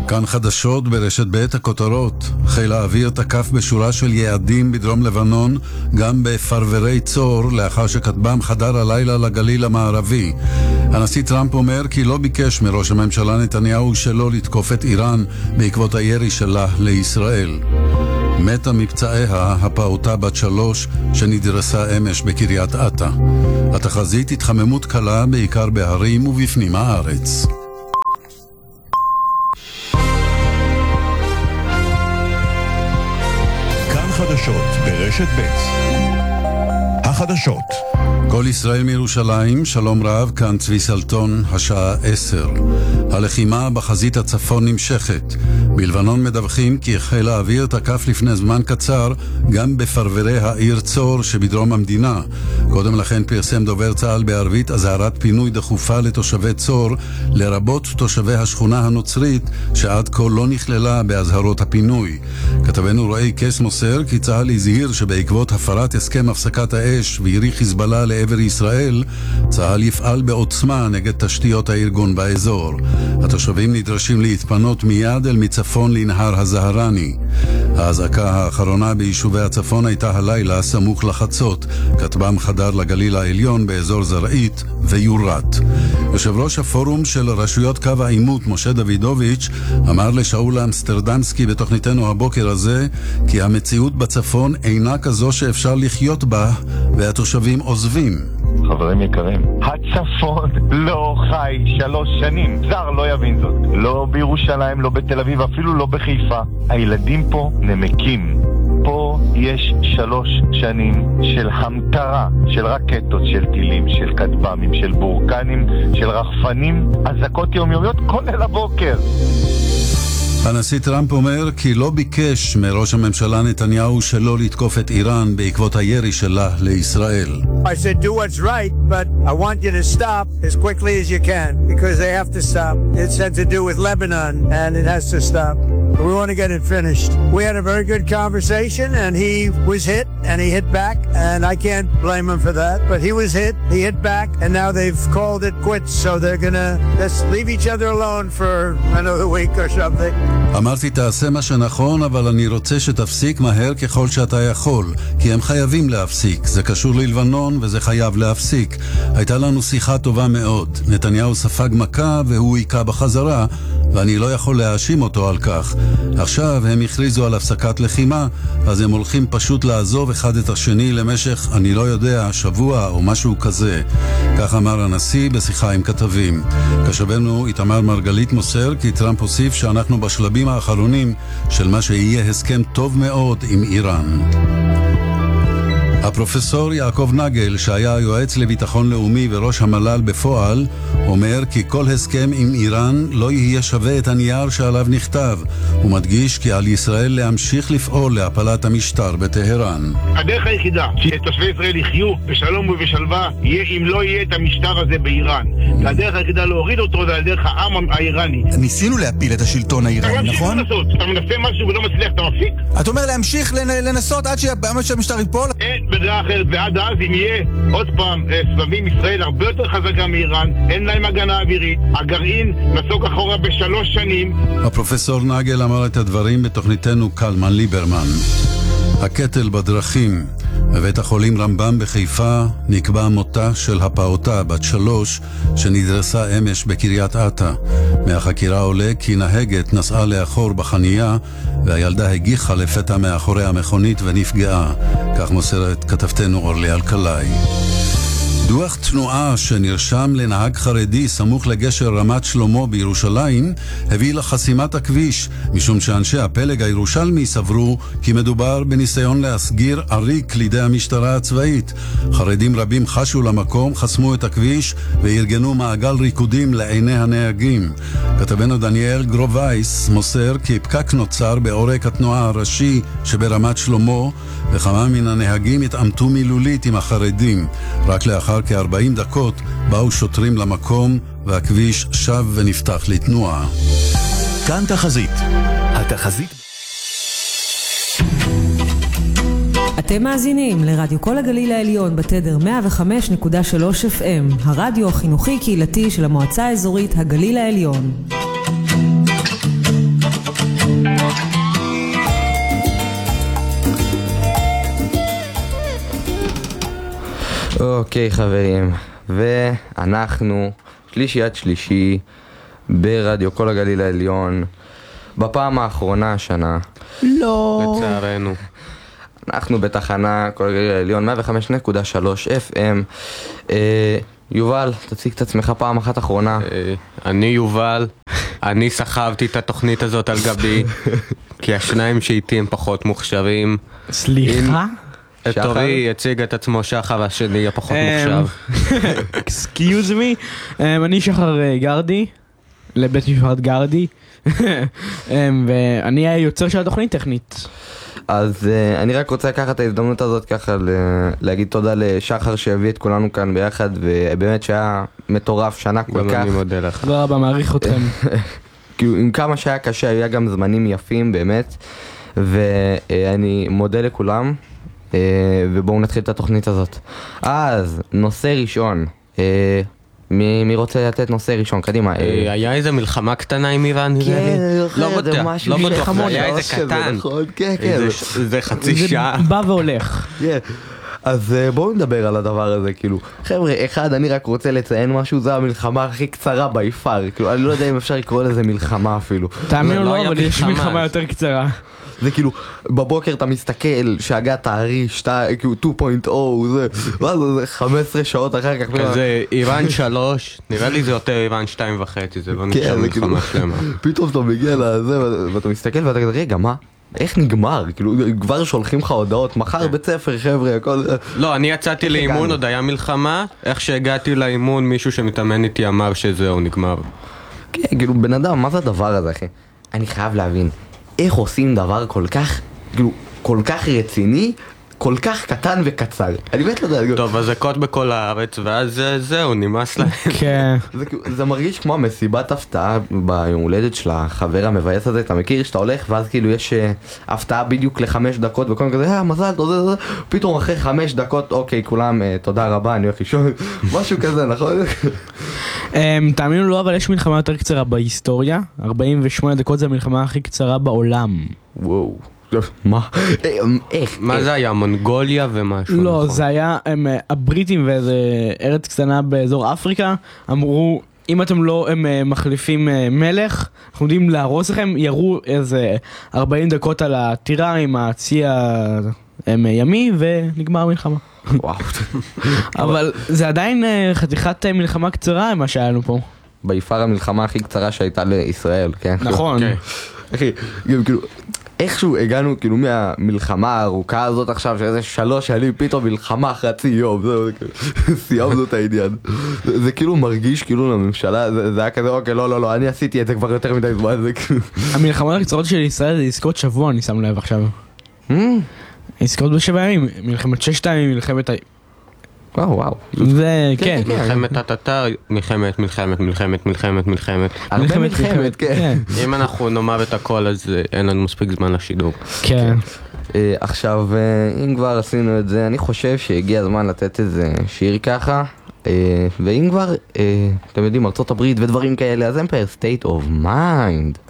כאן חדשות ברשת ב' הכותרות. חיל האוויר תקף בשורה של יעדים בדרום לבנון, גם בפרברי צור, לאחר שכטב"ם חדר הלילה לגליל המערבי. הנשיא טראמפ אומר כי לא ביקש מראש הממשלה נתניהו שלא לתקוף את איראן בעקבות הירי שלה לישראל. מתה מפצעיה הפעוטה בת 3 שנדרסה אמש בקריית אתא. התחזית התחממות קלה בעיקר בהרים ובפנים הארץ. כאן חדשות ברשת ב'. החדשות. כל ישראל מירושלים, שלום רב, כאן צבי סלטון, השעה 10. הלחימה בחזית הצפון נמשכת. בלבנון מדווחים כי חיל האוויר תקף לפני זמן קצר גם בפרברי העיר צור שבדרום המדינה. קודם לכן פרסם דובר צה"ל בערבית אזהרת פינוי דחופה לתושבי צור, לרבות תושבי השכונה הנוצרית שעד כה לא נכללה באזהרות הפינוי. כתבנו רועי קס מוסר כי צה"ל הזהיר שבעקבות הפרת הסכם הפסקת האש וירי חיזבאללה לעבר ישראל, צה"ל יפעל בעוצמה נגד תשתיות הארגון באזור. התושבים נדרשים להתפנות מיד אל מצפון לנהר הזהרני. ההזעקה האחרונה ביישובי הצפון הייתה הלילה סמוך לחצות. כטב"ם חדר לגליל העליון באזור זרעית ויורת. יושב ראש הפורום של רשויות קו העימות משה דוידוביץ' אמר לשאול אמסטרדמסקי בתוכניתנו הבוקר הזה כי המציאות בצפון אינה כזו שאפשר לחיות בה והתושבים עוזבים. חברים יקרים, הצפון לא חי 3 שנים. זר לא יבין זאת. לא בירושלים, לא בתל אביב, אפילו לא בחיפה. הילדים פה נמקים. פה יש 3 שנים של המטרה, של רקטות, של טילים, של כטב"מים, של בורקנים, של רחפנים, אזעקות יומיומיות, כולל הבוקר. הנשיא טראמפ אומר כי לא ביקש מראש הממשלה נתניהו שלא לתקוף את איראן בעקבות הירי שלה לישראל. I said do what's right, but I want you to stop as quickly as you can because they have to stop. It's had to do with Lebanon and it has to stop. We want to get it finished. We had a very good conversation and he was hit and he hit back and I can't blame him for that, but he was hit, he hit back and now they've called it quits, so they're going to just leave each other alone for another week or something. אמרתי תעשה מה שנכון, אבל אני רוצה שתפסיק מהר ככל שאתה יכול, כי הם חייבים להפסיק. זה קשור ללבנון וזה חייב להפסיק. הייתה לנו שיחה טובה מאוד. נתניהו ספג מכה והוא עיקה בחזרה, ואני לא יכול להאשים אותו על כך. עכשיו הם הכריזו על הפסקת לחימה, אז הם הולכים פשוט לעזוב אחד את השני למשך, אני לא יודע, שבוע או משהו כזה. כך אמר הנשיא בשיחה עם כתבים. כתבנו איתמר מרגלית מוסר כי טראמפ הוסיף שאנחנו בשלבים האחרונים של מה שיהיה הסכם טוב מאוד עם איראן. הפרופסור יעקב נגל, שהיה יועץ לביטחון לאומי וראש המל"ל בפועל, אומר כי כל הסכם עם איראן לא יהיה שווה את הנייר שעליו נכתב. הוא מדגיש כי על ישראל להמשיך לפעול להפלת המשטר בטהרן. הדרך היחידה שתושבי ישראל יחיו בשלום ובשלווה יהיה אם לא יהיה את המשטר הזה באיראן. הדרך היחידה להוריד אותו זה על דרך העם האיראני. ניסינו להפיל את השלטון האיראני, נכון? אתה מנסה משהו ולא מצליח, אתה מפסיק? אתה אומר להמשיך לנסות עד שהמשטר ייפול? אין בדרך אחרת, ועד אז אם יהיה עוד פעם סבבים, ישראל הרבה יותר חזקה מאיראן, אין להם הגנה אווירית, הגרעין נסוג אחורה ב3 שנים. הפרופסור נגל אמר את הדברים בתוכניתנו קלמן ליברמן. הקטל בדרכים. בבית החולים רמב"ם בחיפה נקבע מותה של הפעוטה בת 3 שנדרסה אמש בקריית אתא. מהחקירה עולה כי נהגת נסעה לאחור בחנייה והילדה הגיחה לפתע מאחורי המכונית ונפגעה. כך מוסרת כתבתנו אורלי אלקלעי. דוח תנועה שנרשם לנהג חרדי סמוך לגשר רמת שלמה בירושלים הביא לחסימת הכביש, משום שאנשי הפלג הירושלמי סברו כי מדובר בניסיון להסגיר עריק לידי המשטרה הצבאית. חרדים רבים חשו למקום, חסמו את הכביש וארגנו מעגל ריקודים לעיני הנהגים. כתבנו דניאל גרובייס מוסר כי פקק נוצר בעורק התנועה הראשי שברמת שלמה, וכמה מן הנהגים התעמתו מילולית עם החרדים. רק לאחר כ-40 דקות באו שוטרים למקום והכביש שב ונפתח לתנועה. כאן תחזית. התחזית. אתם מאזינים לרדיו כל הגליל העליון בתדר 105.3 FM, הרדיו החינוכי קהילתי של המועצה האזורית הגליל העליון. אוקיי חברים, ואנחנו שלישיית שלישי ברדיו כל הגליל העליון בפעם האחרונה השנה. לא. לצערנו. אנחנו בתחנה כל הגליל העליון 105.3 FM. יובל, תציג את עצמך פעם אחת אחרונה. אני יובל, אני סחבתי את התוכנית הזאת על גבי, כי השניים שאיתי הם פחות מוכשרים. סליחה? את אורי יציג את עצמו שחר והשני יהיה פחות מוכשר. Excuse me, אני שחר גרדי, לבית משפחת גרדי, ואני היוצר של התוכנית טכנית. אז אני רק רוצה לקחת את ההזדמנות הזאת ככה להגיד תודה לשחר שהביא את כולנו כאן ביחד, ובאמת שהיה מטורף שנה כל כך. אני מודה לך. תודה רבה, מעריך אתכם. כאילו עם כמה שהיה קשה היה גם זמנים יפים באמת, ואני מודה לכולם. ובואו נתחיל את התוכנית הזאת. אז נושא ראשון, מי רוצה לתת נושא ראשון? קדימה. היה איזה מלחמה קטנה עם איראן? כן, לא בטוח, זה היה איזה קטן, זה חצי שעה. זה בא והולך. אז בואו נדבר על הדבר הזה, כאילו חבר'ה, אחד, אני רק רוצה לציין משהו, זה המלחמה הכי קצרה ביפר, כאילו אני לא יודע אם אפשר לקרוא לזה מלחמה אפילו. תאמינו לא, אבל יש מלחמה יותר קצרה. זה כאילו, בבוקר אתה מסתכל שהגע תאריך 2.0, זה 15 שעות אחר כך. כזה איראן 3, נראה לי זה יותר איראן 2.5, זה לא נשאר מלחמה שלמה. פתאום אתה מגיע לזה ואתה מסתכל ואתה כזה, רגע, מה? איך נגמר? כאילו, כבר שולחים לך הודעות, מחר בית ספר, חבר'ה, הכל... לא, אני יצאתי לאימון, עוד היה מלחמה, איך שהגעתי לאימון, מישהו שמתאמן איתי אמר שזהו, נגמר. כן, כאילו, בן אדם, מה זה הדבר הזה, אחי? אני חייב להבין, איך עושים דבר כל כך, כאילו, כל כך רציני, כל כך קטן וקצר. אני באמת לא יודע. טוב, אז אזעקות בכל הארץ, ואז זהו, נמאס להם. כן. זה מרגיש כמו מסיבת הפתעה ביום הולדת של החבר המבייס הזה, אתה מכיר שאתה הולך, ואז כאילו יש הפתעה בדיוק ל5 דקות, וכל מיני כזה, מזל, תודה, פתאום אחרי 5 דקות, אוקיי, כולם, תודה רבה, אני הולך לישון, משהו כזה, נכון? תאמינו לא, אבל יש מלחמה יותר קצרה בהיסטוריה, 48 דקות זה המלחמה הכי קצרה בעולם. וואו. מה? איך? מה זה היה? מונגוליה ומשהו? לא, זה היה, הבריטים ואיזה ארץ קטנה באזור אפריקה אמרו, אם אתם לא מחליפים מלך, אנחנו יודעים להרוס לכם, ירו איזה 40 דקות על הטירה עם הצי הימי ונגמר המלחמה. וואו. אבל זה עדיין חתיכת מלחמה קצרה מה שהיה לנו פה. ביפר המלחמה הכי קצרה שהייתה לישראל, כן? נכון. אחי, כאילו איכשהו הגענו כאילו מהמלחמה הארוכה הזאת עכשיו שאיזה 3 שנים פתאום מלחמה חצי יום, זהו, סיימנו את העניין. זה כאילו מרגיש כאילו לממשלה, זה היה כזה אוקיי, לא, אני עשיתי את זה כבר יותר מדי זמן. המלחמה הקצרות של ישראל זה עסקות שבוע, אני שם לב עכשיו. עסקות ב7 ימים, מלחמת 6 ימים, מלחמת... וואו. זה, כן. מלחמת הטטר, מלחמת, כן. אם אנחנו נאמר את הכל אז אין לנו מספיק זמן לשידור. כן. עכשיו, אם כבר עשינו את זה, אני חושב שהגיע הזמן לתת איזה שיר ככה, ואם כבר, אתם יודעים, ארצות הברית ודברים כאלה, אז Empire State of Mind.